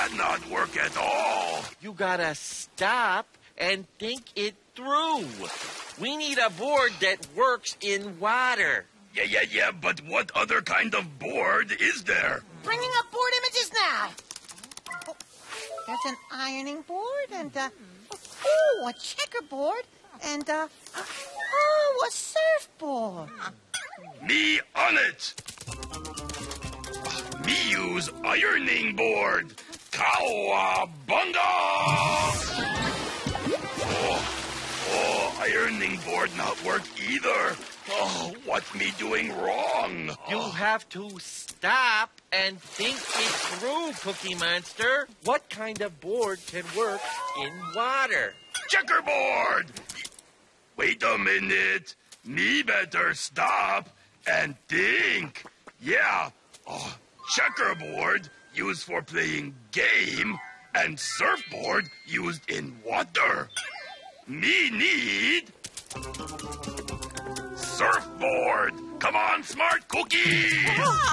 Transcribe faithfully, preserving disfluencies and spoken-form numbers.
cannot work at all. You gotta stop and think it through. We need a board that works in water. Yeah, yeah, yeah, but what other kind of board is there? Bringing up board images now. Oh, there's an ironing board and, uh, oh, a checkerboard and, uh, oh, a surfboard. Me on it. Me use ironing board. Cowabunga! Oh, oh, ironing board not work either. Oh, what's me doing wrong? You have to stop and think it through, Cookie Monster. What kind of board can work in water? Checkerboard! Wait a minute. Me better stop and think. Yeah, oh, checkerboard used for playing game and surfboard used in water. Me need surfboard. Come on, smart cookie.